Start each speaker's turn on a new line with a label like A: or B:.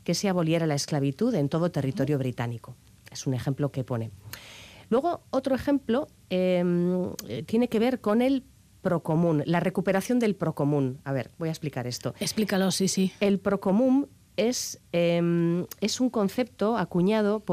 A: que se aboliera la esclavitud en todo territorio británico. Es un ejemplo que pone. Luego, otro ejemplo tiene que ver con el procomún, la recuperación del procomún. A ver, voy a explicar esto.
B: Explícalo, sí.
A: El procomún es un concepto acuñado